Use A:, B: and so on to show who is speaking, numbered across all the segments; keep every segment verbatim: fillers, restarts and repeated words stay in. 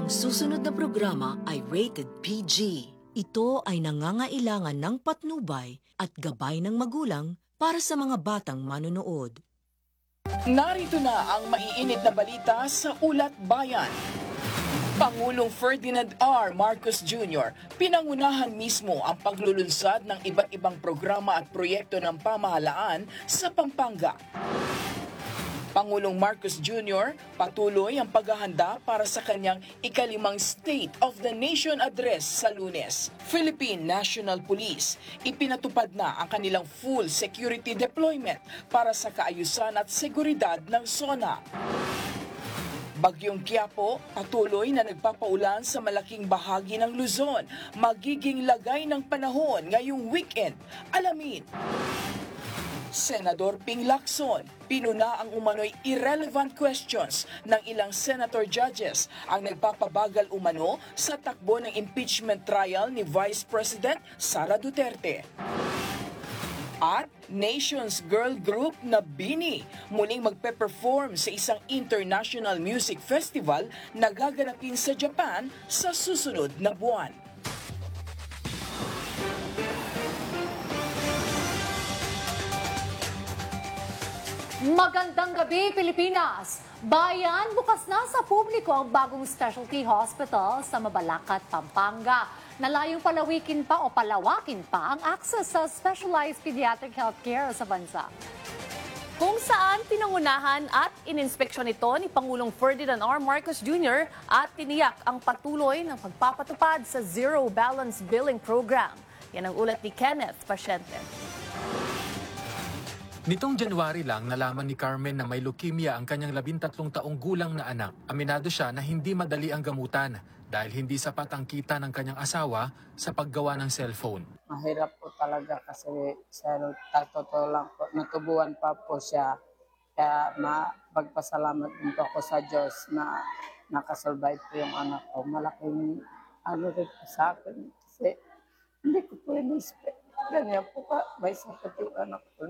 A: Ang susunod na programa ay rated P G. Ito ay nangangailangan ng patnubay at gabay ng magulang para sa mga batang manonood.
B: Narito na ang maiinit na balita sa Ulat Bayan. Pangulong Ferdinand R. Marcos Junior pinangunahan mismo ang paglulunsad ng iba't ibang programa at proyekto ng pamahalaan sa Pampanga. Pangulong Marcos Junior patuloy ang paghahanda para sa kanyang ikalimang State of the Nation Address sa Lunes. Philippine National Police ipinatupad na ang kanilang full security deployment para sa kaayusan at seguridad ng SONA. Bagyong Quiapo patuloy na nagpapaulan sa malaking bahagi ng Luzon. Magiging lagay ng panahon ngayong weekend. Alamin. Senador Ping Lacson, pinuna ang umano'y irrelevant questions ng ilang senator judges ang nagpapabagal umano sa takbo ng impeachment trial ni Vice President Sara Duterte. At Nations Girl Group na BINI muling magpe-perform sa isang international music festival na gaganapin sa Japan sa susunod na buwan.
C: Magandang gabi, Pilipinas! Bayan, bukas na sa publiko ang bagong specialty hospital sa Mabalacat, Pampanga. Nalayong palawikin pa o palawakin pa ang access sa specialized pediatric healthcare sa bansa. Kung saan pinangunahan at ininspeksyon ito ni Pangulong Ferdinand R. Marcos Junior at tiniyak ang patuloy ng pagpapatupad sa Zero Balance Billing Program. Yan ang ulat ni Kenneth Pasyente.
D: Nitong January lang, nalaman ni Carmen na may leukemia ang kanyang labintatlong taong gulang na anak. Aminado siya na hindi madali ang gamutan dahil hindi sapat ang kita ng kanyang asawa sa paggawa ng cellphone.
E: Mahirap po talaga kasi sa totoo lang po, natubuan pa po siya. Kaya magpasalamat din po ako sa Diyos na nakasurvive po yung anak ko. Malaking ano rin po sa akin kasi hindi ko po in-expect. Ganyan po ka, may sakit yung anak ko.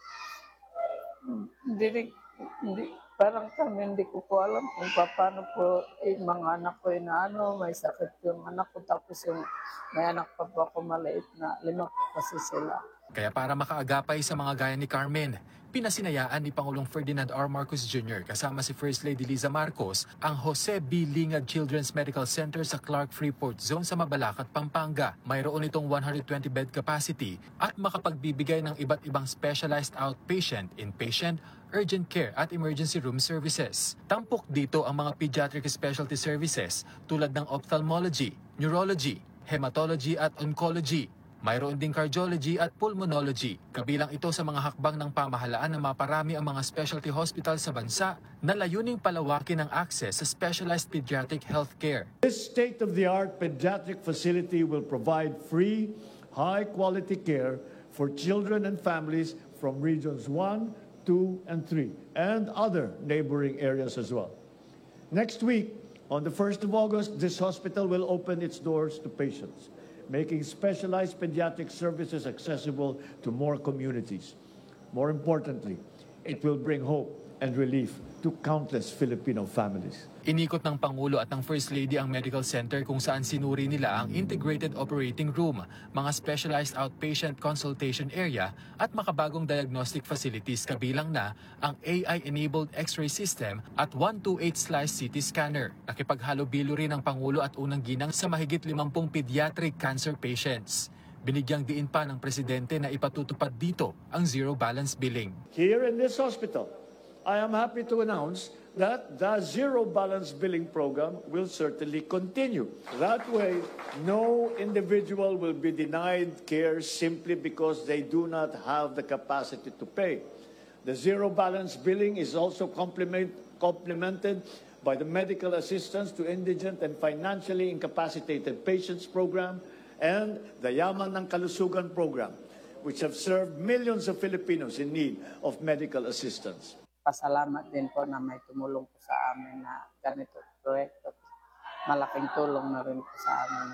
E: Hindi, hindi, parang kami hindi ko po alam kung paano po eh, mga anak ko na ano, may sakit yung anak ko tapos yung may anak pa po ako maliit na lima po kasi sila.
D: Kaya para makaagapay sa mga gaya ni Carmen, pinasinayaan ni Pangulong Ferdinand R. Marcos Junior kasama si First Lady Liza Marcos ang Jose B. Lingad Children's Medical Center sa Clark Freeport Zone sa Mabalacat, Pampanga. Mayroon itong one hundred twenty bed capacity at makapagbibigay ng iba't ibang specialized outpatient, inpatient, urgent care at emergency room services. Tampok dito ang mga pediatric specialty services tulad ng ophthalmology, neurology, hematology at oncology. Mayroon ding cardiology at pulmonology. Kabilang ito sa mga hakbang ng pamahalaan na maparami ang mga specialty hospital sa bansa na layuning palawakin ang access sa specialized pediatric health care.
F: This state-of-the-art pediatric facility will provide free, high-quality care for children and families from regions one, two, and three, and other neighboring areas as well. Next week, on the first of August, this hospital will open its doors to patients, making specialized pediatric services accessible to more communities. More importantly, it will bring hope and relief to countless Filipino families.
D: Inikot ng Pangulo at ng First Lady ang medical center kung saan sinuri nila ang integrated operating room, mga specialized outpatient consultation area at makabagong diagnostic facilities kabilang na ang A I-enabled X-ray system at one twenty-eight slice C T scanner. Nakipaghalubilo rin ang Pangulo at unang ginang sa mahigit limampung pediatric cancer patients. Binigyang diin pa ng Presidente na ipatutupad dito ang zero balance billing.
F: Here in this hospital, I am happy to announce that the zero balance billing program will certainly continue. That way, no individual will be denied care simply because they do not have the capacity to pay. The zero balance billing is also complement, complemented by the medical assistance to indigent and financially incapacitated patients program and the Yaman ng Kalusugan program, which have served millions of Filipinos in need of medical assistance.
E: Pasalamat din po na may tumulong po sa amin na ganito proyekto. Malaking tulong na rin po sa amin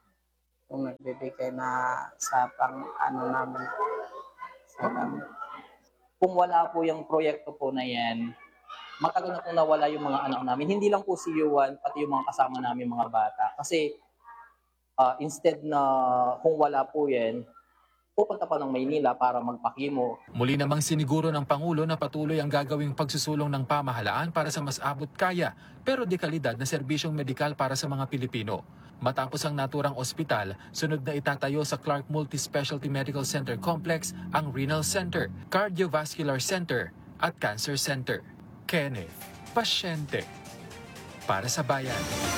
E: kung nagbibigay na sa pang ano namin. Sa amin.
G: Kung wala po yung proyekto po na yan, matagal na pong nawala yung mga anak namin. Hindi lang po si Yuan, pati yung mga kasama namin mga bata. Kasi uh, instead na kung wala po yan, pupunta pa ng Maynila para magpakimo.
D: Muli namang siniguro ng Pangulo na patuloy ang gagawing pagsusulong ng pamahalaan para sa mas abot kaya pero de kalidad na serbisyong medikal para sa mga Pilipino. Matapos ang naturang ospital, sunod na itatayo sa Clark Multi-Specialty Medical Center Complex ang Renal Center, Cardiovascular Center at Cancer Center. Kenneth, pasyente para sa bayan.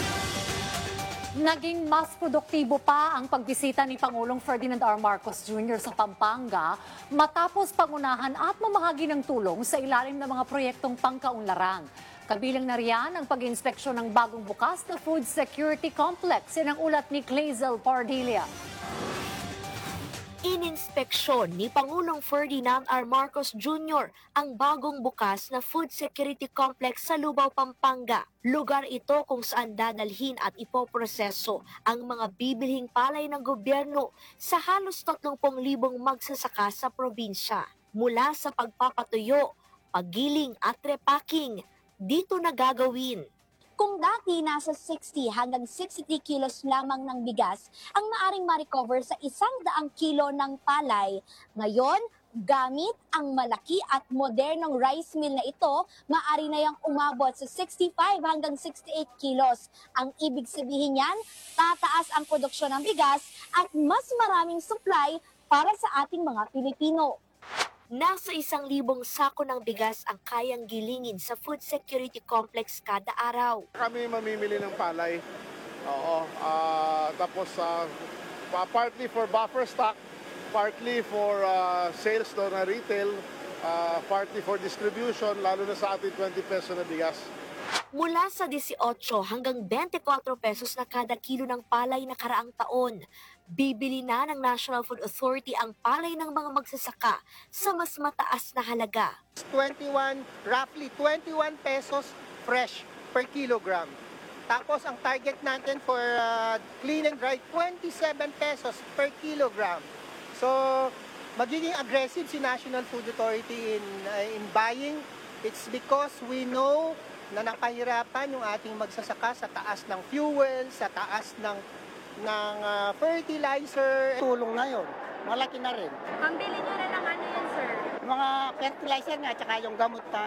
C: Naging mas produktibo pa ang pagbisita ni Pangulong Ferdinand R. Marcos Junior sa Pampanga matapos pangunahan at mamahagi ng tulong sa ilalim ng mga proyektong pangkaunlaran. Kabilang na riyan ang pag-inspeksyon ng bagong bukas na food security complex. Yan ang ulat ni Clazel Pardilia.
H: Ininspeksyon ni Pangulong Ferdinand R. Marcos Junior ang bagong bukas na food security complex sa Lubao, Pampanga. Lugar ito kung saan dadalhin at ipoproseso ang mga bibilhing palay ng gobyerno sa halos tatlong libong magsasaka sa probinsya. Mula sa pagpapatuyo, paggiling at repacking, dito na gagawin.
I: Kung dati nasa sixty hanggang sixty-three kilos lamang ng bigas ang maaring ma-recover sa isang daang kilo ng palay, ngayon, gamit ang malaki at modernong rice mill na ito, maaari na yang umabot sa sixty-five hanggang sixty-eight kilos. Ang ibig sabihin niyan, tataas ang produksyon ng bigas at mas maraming supply para sa ating mga Pilipino.
H: Nasa isang libong sako ng bigas ang kayang gilingin sa food security complex kada araw.
J: Kami mamimili ng palay. Oo. Uh, tapos uh, partly for buffer stock, partly for uh, sales to na retail, uh, partly for distribution, lalo na sa ating twenty peso na bigas.
H: Mula sa eighteen hanggang twenty-four pesos na kada kilo ng palay na karaang taon, bibili na ng National Food Authority ang palay ng mga magsasaka sa mas mataas na halaga.
K: twenty-one, roughly twenty-one pesos fresh per kilogram. Tapos ang target natin for uh, clean and dry, twenty-seven pesos per kilogram. So magiging aggressive si National Food Authority in, uh, in buying. It's because we know na nakahirapan yung ating magsasaka sa taas ng fuel, sa taas ng ng uh, fertilizer. Tulong na yun. Malaki na rin.
I: Pambili nyo na ng ano yan, sir?
K: Mga fertilizer nga, tsaka yung gamot na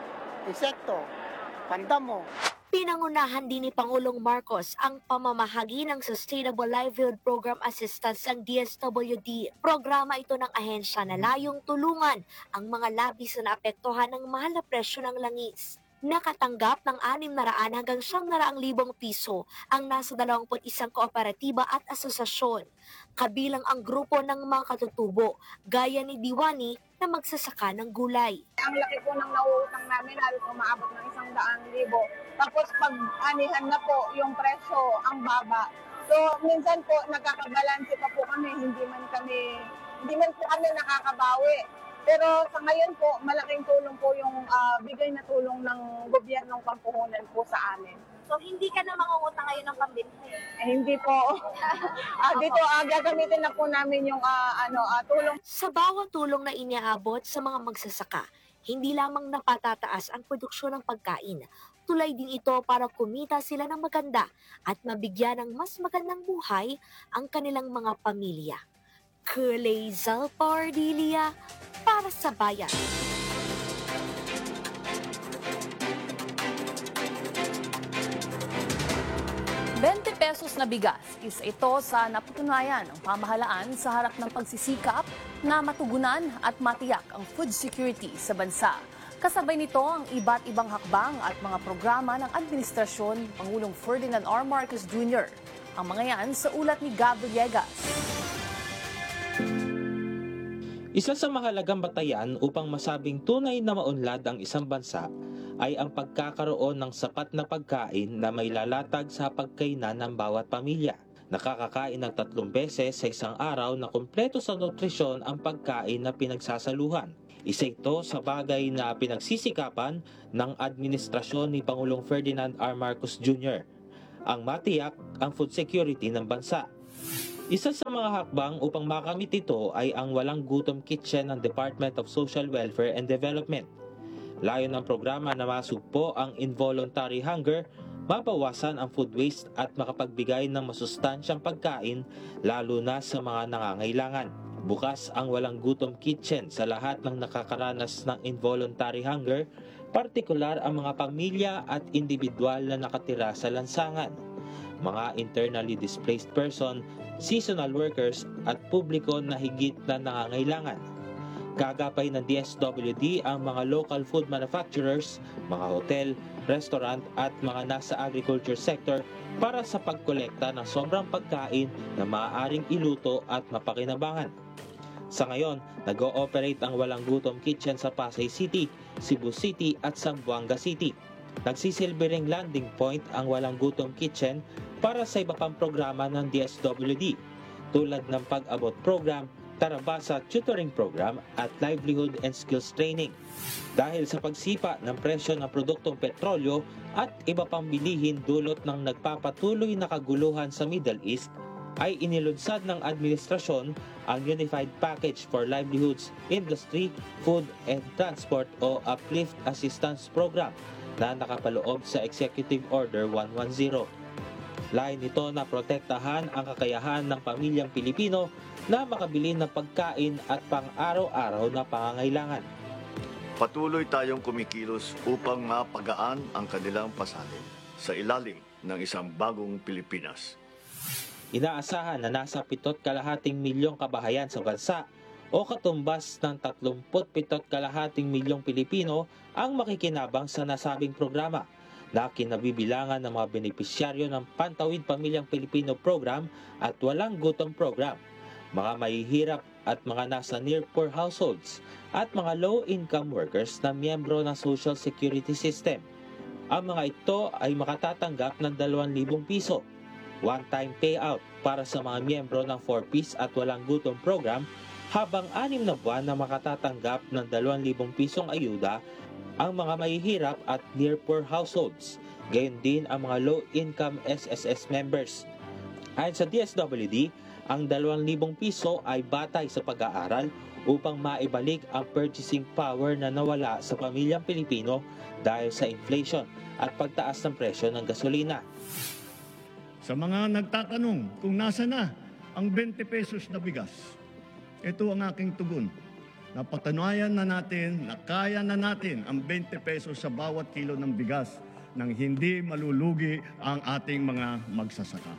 K: insekto, pandamo.
H: Pinangunahan din ni Pangulong Marcos ang pamamahagi ng Sustainable Livelihood Program Assistance ng D S W D. Programa ito ng ahensya na layong tulungan ang mga labis na naapektuhan ng mahal na presyo ng langis. Nakatanggap ng anim na raan hanggang siyam na raang libong piso ang nasa dalawamput isang kooperatiba at asosasyon. Kabilang ang grupo ng mga katutubo, gaya ni Diwani na magsasaka ng gulay.
L: Ang laki po ng nauutang namin, halos umaabot ng isang daang libo. Tapos pag anihan na po yung presyo, ang baba. So minsan po nagkakabalanse pa po kami, hindi man kami, hindi man po kami nakakabawi. Pero sa ngayon po, malaking tulong po yung uh, bigay na tulong ng gobyernong pampuhunan po sa amin.
I: So hindi ka na mangungutang ngayon ng pambili?
L: Eh, hindi po. uh, dito uh, gagamitin na po namin yung uh, ano uh, tulong.
H: Sa bawat tulong na iniaabot sa mga magsasaka, hindi lamang napatataas ang produksyon ng pagkain. Tulay din ito para kumita sila ng maganda at mabigyan ng mas magandang buhay ang kanilang mga pamilya. Clazel Pardilia para sa bayan.
C: twenty pesos na bigas, isa ito sa napatunayan ng pamahalaan sa harap ng pagsisikap na matugunan at matiyak ang food security sa bansa. Kasabay nito ang iba't ibang hakbang at mga programa ng Administrasyon Pangulong Ferdinand R. Marcos Junior Ang mga yan sa ulat ni Gab Villegas.
M: Isa sa mahalagang batayan upang masabing tunay na maunlad ang isang bansa ay ang pagkakaroon ng sapat na pagkain na may lalatag sa pagkainan ng bawat pamilya. Nakakakain ng tatlong beses sa isang araw na kumpleto sa nutrisyon ang pagkain na pinagsasaluhan. Isa ito sa bagay na pinagsisikapan ng administrasyon ni Pangulong Ferdinand R. Marcos Junior ang matiyak ang food security ng bansa. Isa sa mga hakbang upang makamit ito ay ang Walang Gutom Kitchen ng Department of Social Welfare and Development. Layo ng programa na masugpo ang involuntary hunger, mabawasan ang food waste at makapagbigay ng masustansyang pagkain lalo na sa mga nangangailangan. Bukas ang Walang Gutom Kitchen sa lahat ng nakakaranas ng involuntary hunger, partikular ang mga pamilya at individual na nakatira sa lansangan, mga internally displaced person, seasonal workers at publiko na higit na nangangailangan. Gagapay ng D S W D ang mga local food manufacturers, mga hotel, restaurant at mga nasa agriculture sector para sa pagkolekta ng sobrang pagkain na maaaring iluto at mapakinabangan. Sa ngayon, nag-ooperate ang Walang Gutom Kitchen sa Pasay City, Cebu City at Zamboanga City. Nagsisilbi ring landing point ang Walang Gutom Kitchen para sa iba pang programa ng D S W D tulad ng pag-abot program, Tarabasa Tutoring Program at Livelihood and Skills Training. Dahil sa pagsipa ng presyo ng produktong petrolyo at iba pang bilihin dulot ng nagpapatuloy na kaguluhan sa Middle East, ay inilunsad ng administrasyon ang Unified Package for Livelihoods, Industry, Food and Transport o Uplift Assistance Program na nakapaloob sa Executive Order one ten. Lain nito na protektahan ang kakayahan ng pamilyang Pilipino na makabili ng pagkain at pang-araw-araw na pangangailangan.
N: Patuloy tayong kumikilos upang mapagaan ang kanilang pasanin sa ilalim ng isang bagong Pilipinas.
M: Inaasahan na nasa pitot kalahating milyong kabahayan sa bansa o katumbas ng tatlumput pitot kalahating milyong Pilipino ang makikinabang sa nasabing programa na kinabibilangan ng mga benepisyaryo ng Pantawid Pamilyang Pilipino Program at Walang Gutom Program, mga mahihirap at mga nasa near-poor households at mga low-income workers na miyembro ng Social Security System. Ang mga ito ay makatatanggap ng dalawang libong piso, one-time payout para sa mga miyembro ng four piece at Walang Gutom Program, habang anim na buwan na makatatanggap ng dalawang libong pisong ayuda ang mga mahihirap at near-poor households, gayon din ang mga low-income S S S members. Ayon sa D S W D, ang dalawang libong piso ay batay sa pag-aaral upang maibalik ang purchasing power na nawala sa pamilyang Pilipino dahil sa inflation at pagtaas ng presyo ng gasolina.
F: Sa mga nagtatanong kung nasa na ang twenty pesos na bigas, ito ang aking tugon. Napatunayan na natin na kaya na natin ang twenty pesos sa bawat kilo ng bigas nang hindi malulugi ang ating mga magsasaka.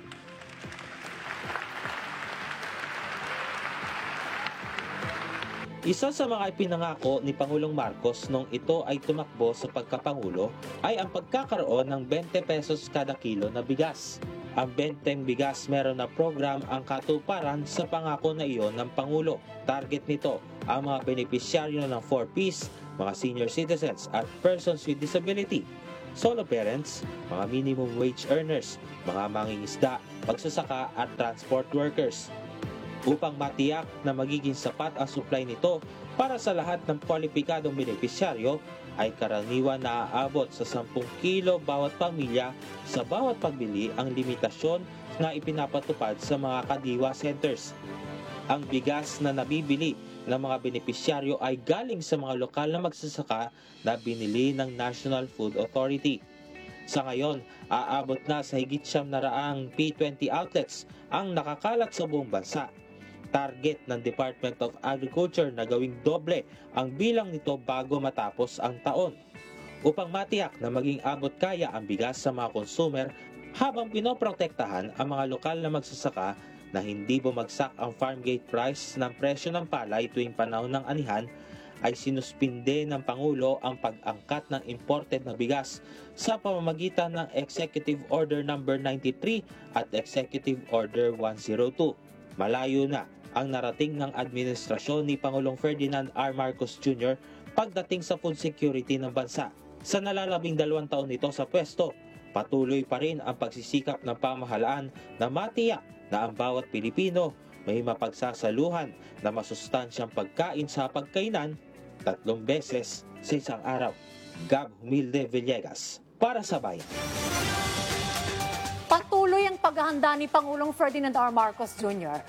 M: Isa sa mga ipinangako ni Pangulong Marcos nung ito ay tumakbo sa pagkapangulo ay ang pagkakaroon ng twenty pesos kada kilo na bigas. Ang benteng bigas meron na program ang katuparan sa pangako na iyon ng Pangulo. Target nito ang mga benepisyaryo ng four piece, mga senior citizens at persons with disability, solo parents, mga minimum wage earners, mga mangingisda, pagsasaka at transport workers. Upang matiyak na magiging sapat ang supply nito para sa lahat ng kwalipikadong benepisyaryo, ay karaniwan na aabot sa ten kilo bawat pamilya sa bawat pagbili ang limitasyon na ipinapatupad sa mga kadiwa centers. Ang bigas na nabibili ng mga benepisyaryo ay galing sa mga lokal na magsasaka na binili ng National Food Authority. Sa ngayon, aabot na sa higit siyam na raang P twenty outlets ang nakakalat sa buong bansa. Target ng Department of Agriculture na gawing doble ang bilang nito bago matapos ang taon. Upang matiyak na maging abot kaya ang bigas sa mga consumer habang pinoprotektahan ang mga lokal na magsasaka na hindi bumagsak ang farm gate price ng presyo ng palay tuwing panahon ng anihan, ay sinuspinde ng Pangulo ang pag-angkat ng imported na bigas sa pamamagitan ng Executive Order number ninety-three at Executive Order one oh two. Malayo na ang narating ng administrasyon ni Pangulong Ferdinand R. Marcos Junior pagdating sa food security ng bansa. Sa nalalabing dalawang taon nito sa pwesto, patuloy pa rin ang pagsisikap ng pamahalaan na matiyak na ang bawat Pilipino may mapagsasaluhan na masustansyang pagkain sa pagkainan tatlong beses sa isang araw. Gab Humilde Villegas, para sa Bayan.
C: Patuloy ang paghahanda ni Pangulong Ferdinand R. Marcos Junior